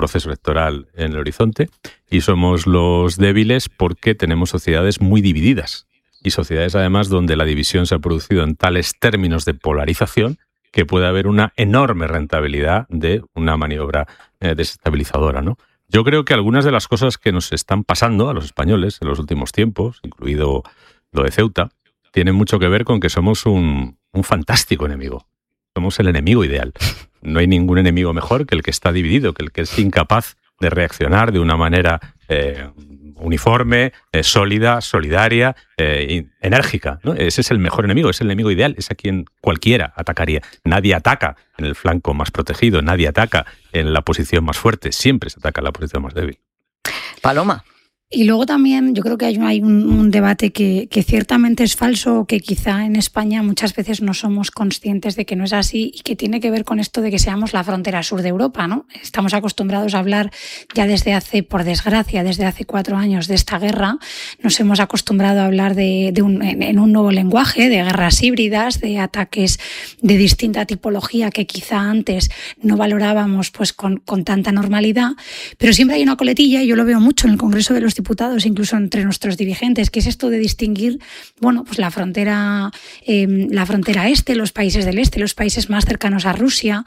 proceso electoral en el horizonte, y somos los débiles porque tenemos sociedades muy divididas, y sociedades además donde la división se ha producido en tales términos de polarización que puede haber una enorme rentabilidad de una maniobra desestabilizadora, ¿no? Yo creo que algunas de las cosas que nos están pasando a los españoles en los últimos tiempos, incluido lo de Ceuta, tienen mucho que ver con que somos un fantástico enemigo. Somos el enemigo ideal. No hay ningún enemigo mejor que el que está dividido, que el que es incapaz de reaccionar de una manera uniforme, sólida, solidaria, enérgica, ¿no? Ese es el mejor enemigo, es el enemigo ideal, es a quien cualquiera atacaría. Nadie ataca en el flanco más protegido, nadie ataca en la posición más fuerte, siempre se ataca en la posición más débil. Paloma. Y luego también yo creo que hay un debate que ciertamente es falso, que quizá en España muchas veces no somos conscientes de que no es así, y que tiene que ver con esto de que seamos la frontera sur de Europa, ¿no? Estamos acostumbrados a hablar ya desde hace, por desgracia, desde hace 4 años de esta guerra. Nos hemos acostumbrado a hablar en un nuevo lenguaje, de guerras híbridas, de ataques de distinta tipología que quizá antes no valorábamos pues con tanta normalidad. Pero siempre hay una coletilla, y yo lo veo mucho en el Congreso de los Diputados, incluso entre nuestros dirigentes, que es esto de distinguir, bueno, pues la frontera este, los países del este, los países más cercanos a Rusia.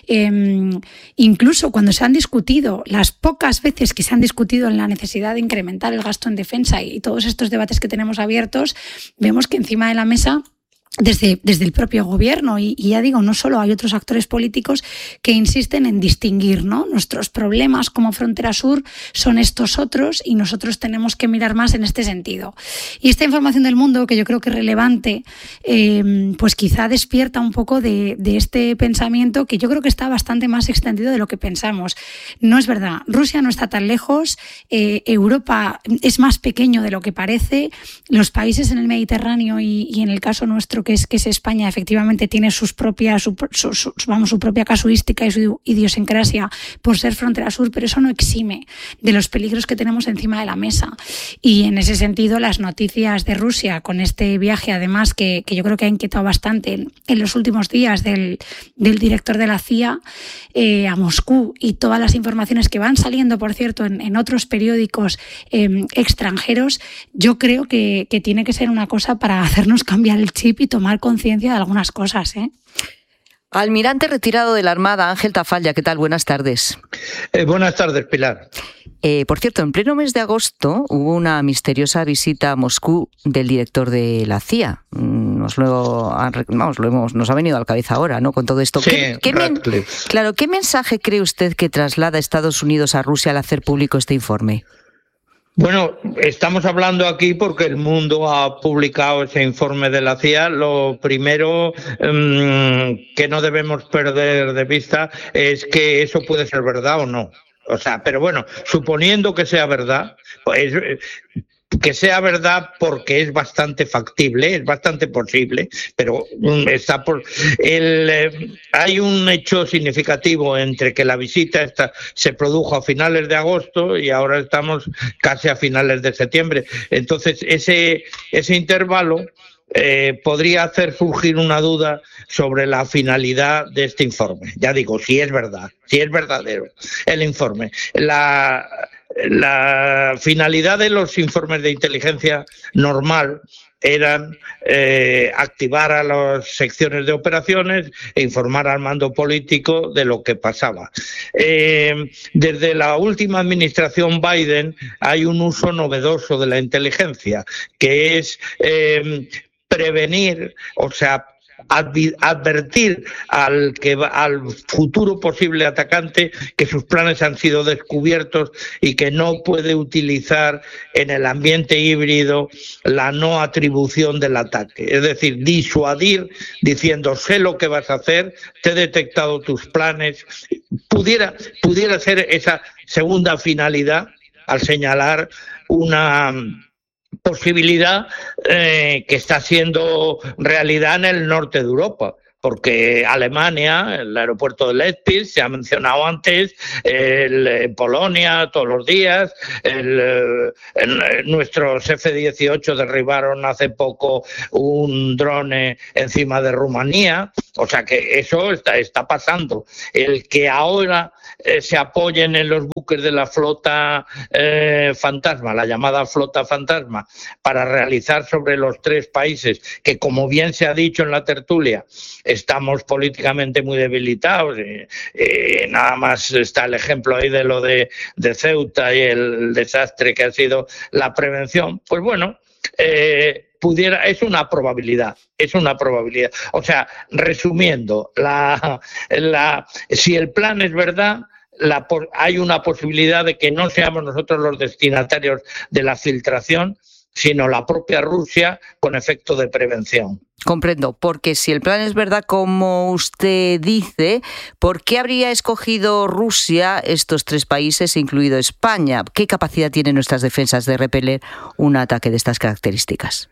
Incluso cuando se han discutido, las pocas veces que se han discutido en la necesidad de incrementar el gasto en defensa y todos estos debates que tenemos abiertos, vemos que encima de la mesa, desde el propio gobierno, y ya digo, no solo hay otros actores políticos que insisten en distinguir, ¿no? Nuestros problemas como frontera sur son estos otros, y nosotros tenemos que mirar más en este sentido. Y esta información del mundo, que yo creo que es relevante, pues quizá despierta un poco de este pensamiento que yo creo que está bastante más extendido de lo que pensamos. No es verdad, Rusia no está tan lejos, Europa es más pequeño de lo que parece, los países en el Mediterráneo y en el caso nuestro que es España, efectivamente tiene su propia casuística y su idiosincrasia por ser frontera sur, pero eso no exime de los peligros que tenemos encima de la mesa. Y en ese sentido, las noticias de Rusia con este viaje, además, que yo creo que ha inquietado bastante en los últimos días del director de la CIA a Moscú, y todas las informaciones que van saliendo, por cierto, en otros periódicos extranjeros, yo creo que tiene que ser una cosa para hacernos cambiar el chip y tomar conciencia de algunas cosas, ¿eh? Almirante retirado de la Armada, Ángel Tafalla, ¿qué tal? Buenas tardes. Buenas tardes, Pilar. Por cierto, en pleno mes de agosto hubo una misteriosa visita a Moscú del director de la CIA. Nos ha venido a la cabeza ahora, ¿no? Con todo esto. Sí, ¿Qué mensaje cree usted que traslada Estados Unidos a Rusia al hacer público este informe? Bueno, estamos hablando aquí porque El Mundo ha publicado ese informe de la CIA. Lo primero que no debemos perder de vista es que eso puede ser verdad o no. O sea, pero bueno, suponiendo que sea verdad, pues, que sea verdad, porque es bastante factible, es bastante posible, pero hay un hecho significativo entre que la visita esta se produjo a finales de agosto y ahora estamos casi a finales de septiembre. Entonces, ese intervalo podría hacer surgir una duda sobre la finalidad de este informe. Ya digo, si es verdad, si es verdadero el informe. La finalidad de los informes de inteligencia normal eran activar a las secciones de operaciones e informar al mando político de lo que pasaba. Desde la última administración Biden hay un uso novedoso de la inteligencia, que es prevenir, o sea, advertir al futuro posible atacante que sus planes han sido descubiertos y que no puede utilizar en el ambiente híbrido la no atribución del ataque. Es decir, disuadir diciendo: sé lo que vas a hacer, te he detectado tus planes. Pudiera ser esa segunda finalidad al señalar una posibilidad que está siendo realidad en el norte de Europa, porque Alemania, el aeropuerto de Leipzig, se ha mencionado antes, Polonia todos los días, nuestros F-18 derribaron hace poco un drone encima de Rumanía, o sea que eso está pasando. El que ahora se apoyen en los buques de la flota fantasma, la llamada flota fantasma, para realizar sobre los 3 países, que como bien se ha dicho en la tertulia, estamos políticamente muy debilitados, nada más está el ejemplo ahí de lo de Ceuta y el desastre que ha sido la prevención, pues bueno, es una probabilidad. O sea, resumiendo, si el plan es verdad, hay una posibilidad de que no seamos nosotros los destinatarios de la filtración, sino la propia Rusia con efecto de prevención. Comprendo, porque si el plan es verdad, como usted dice, ¿por qué habría escogido Rusia estos 3 países, incluido España? ¿Qué capacidad tienen nuestras defensas de repeler un ataque de estas características?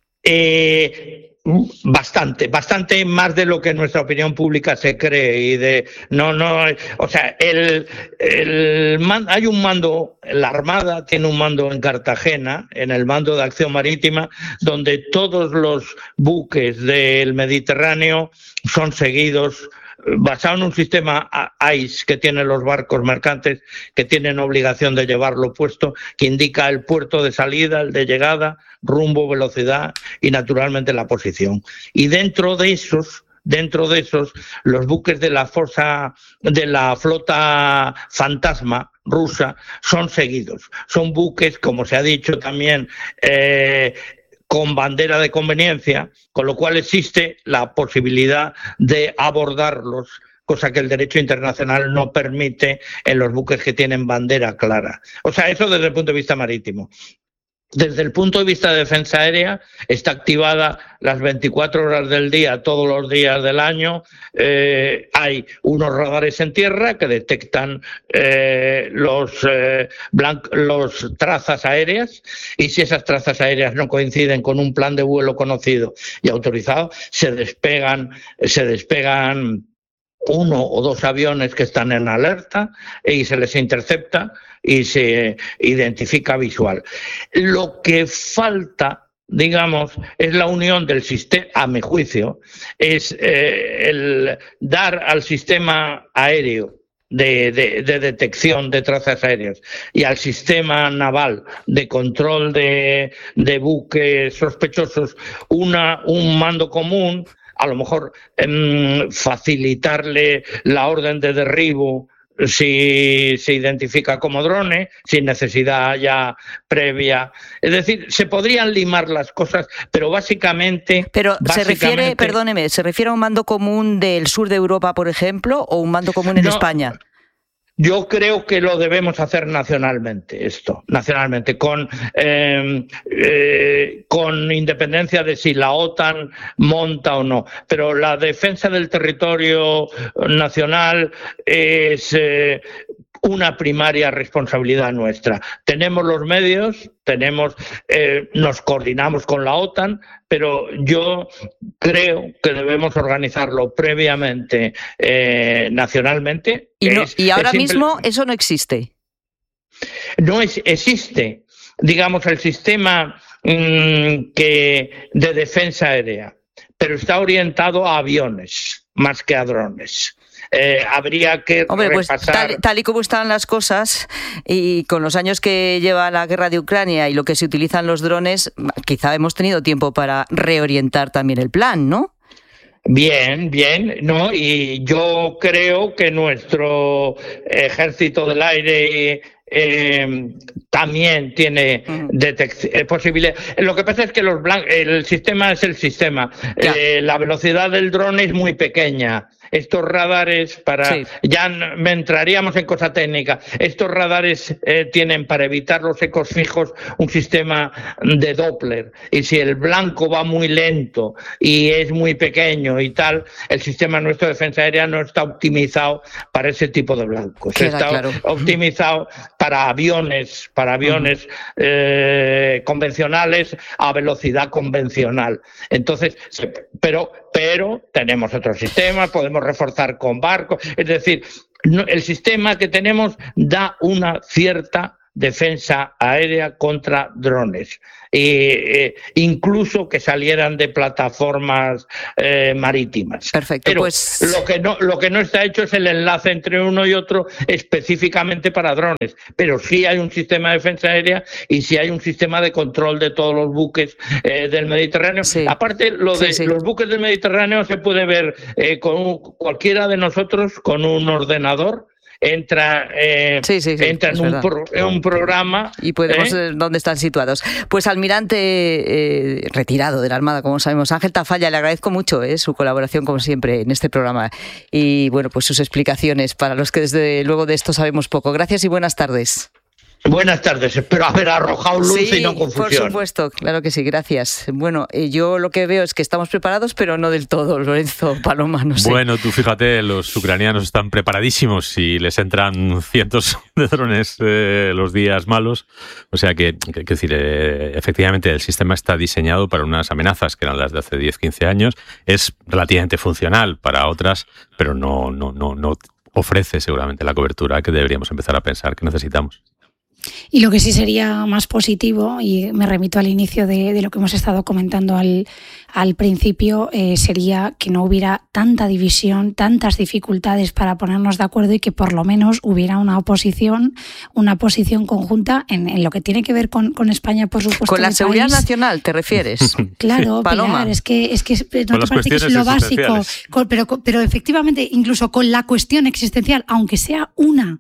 Bastante más de lo que en nuestra opinión pública se cree. O sea, hay un mando, la Armada tiene un mando en Cartagena, en el mando de acción marítima, donde todos los buques del Mediterráneo son seguidos, basado en un sistema ICE que tienen los barcos mercantes, que tienen obligación de llevarlo puesto, que indica el puerto de salida, el de llegada, rumbo, velocidad y naturalmente la posición. Y dentro de esos, los buques de la flota fantasma rusa son seguidos. Son buques, como se ha dicho también, con bandera de conveniencia, con lo cual existe la posibilidad de abordarlos, cosa que el derecho internacional no permite en los buques que tienen bandera clara. O sea, eso desde el punto de vista marítimo. Desde el punto de vista de defensa aérea, está activada las 24 horas del día, todos los días del año. Hay unos radares en tierra que detectan los trazas aéreas, y si esas trazas aéreas no coinciden con un plan de vuelo conocido y autorizado, se despegan 1 o 2 aviones que están en alerta y se les intercepta y se identifica visual. Lo que falta, digamos, es la unión del sistema, a mi juicio, es el dar al sistema aéreo de detección de trazas aéreas y al sistema naval de control de buques sospechosos un mando común, a lo mejor facilitarle la orden de derribo si se identifica como drone, sin necesidad ya previa. Es decir, se podrían limar las cosas, pero básicamente... Pero se refiere a un mando común del sur de Europa, por ejemplo, o un mando común en España. Yo creo que lo debemos hacer nacionalmente, con independencia de si la OTAN monta o no. Pero la defensa del territorio nacional es una primaria responsabilidad nuestra. Tenemos los medios, nos coordinamos con la OTAN, pero yo creo que debemos organizarlo previamente nacionalmente. Y ahora mismo eso no existe. No existe, digamos, el sistema de defensa aérea, pero está orientado a aviones más que a drones. Habría que repasar... Pues tal y como están las cosas, y con los años que lleva la guerra de Ucrania y lo que se utilizan los drones, quizá hemos tenido tiempo para reorientar también el plan, ¿no? Bien, ¿no? Y yo creo que nuestro ejército del aire también tiene posibilidad. Lo que pasa es que el sistema es el sistema. La velocidad del dron es muy pequeña. estos radares ya me entraríamos en cosa técnica, estos radares tienen para evitar los ecos fijos un sistema de Doppler, y si el blanco va muy lento y es muy pequeño y tal, el sistema nuestro de defensa aérea no está optimizado para ese tipo de blancos. Está optimizado para aviones convencionales a velocidad convencional. Entonces, pero tenemos otro sistema, podemos reforzar con barcos, es decir, el sistema que tenemos da una cierta defensa aérea contra drones, incluso que salieran de plataformas marítimas. Perfecto. Pero pues lo que no está hecho es el enlace entre uno y otro específicamente para drones, pero sí hay un sistema de defensa aérea y sí hay un sistema de control de todos los buques del Mediterráneo. Sí. Aparte, los buques del Mediterráneo se puede ver con cualquiera de nosotros con un ordenador. Entra en un programa y podemos ver dónde están situados. Pues almirante retirado de la Armada, como sabemos, Ángel Tafalla, le agradezco mucho su colaboración como siempre en este programa y bueno, pues sus explicaciones para los que desde luego de esto sabemos poco. Gracias y buenas tardes. Buenas tardes, espero haber arrojado luz y no confusión. Por supuesto, claro que sí, gracias. Bueno, yo lo que veo es que estamos preparados, pero no del todo, Lorenzo, Paloma, no sé. Bueno, tú fíjate, los ucranianos están preparadísimos y les entran cientos de drones los días malos. O sea que decir, efectivamente el sistema está diseñado para unas amenazas que eran las de hace 10-15 años. Es relativamente funcional para otras, pero no ofrece seguramente la cobertura que deberíamos empezar a pensar que necesitamos. Y lo que sí sería más positivo, y me remito al inicio de lo que hemos estado comentando al principio, sería que no hubiera tanta división, tantas dificultades para ponernos de acuerdo y que por lo menos hubiera una posición conjunta en lo que tiene que ver con España, por supuesto. ¿Con la seguridad nacional te refieres? Claro, Paloma. Pilar, es que no te parece que es lo básico, pero efectivamente, incluso con la cuestión existencial, aunque sea una,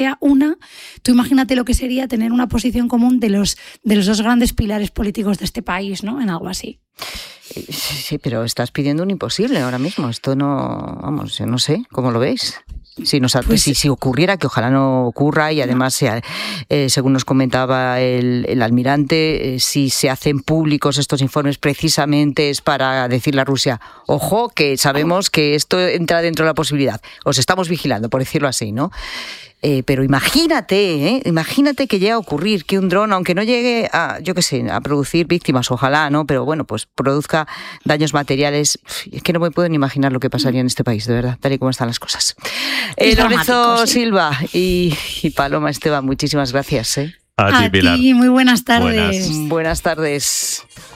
tú imagínate lo que sería tener una posición común de los dos grandes pilares políticos de este país, ¿no? En algo así. Sí, pero estás pidiendo un imposible ahora mismo. Esto no, vamos, yo no sé, ¿cómo lo veis? Si ocurriera, que ojalá no ocurra, y además, según nos comentaba el almirante, si se hacen públicos estos informes precisamente es para decirle a Rusia, ojo, que sabemos que esto entra dentro de la posibilidad. Os estamos vigilando, por decirlo así, ¿no? Pero imagínate que llega a ocurrir que un dron, aunque no llegue a producir víctimas, ojalá, ¿no? Pero bueno, pues produzca daños materiales. Es que no me puedo ni imaginar lo que pasaría en este país, de verdad, tal y como están las cosas. Lorenzo Silva y Paloma Esteban, muchísimas gracias. A ti, Pilar. Muy buenas tardes. Buenas tardes.